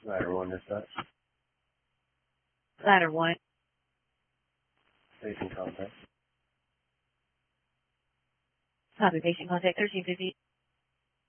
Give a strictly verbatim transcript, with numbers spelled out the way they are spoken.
Ladder one dispatch. Ladder one. Station contact. Copy, patient contact thirteen fifty.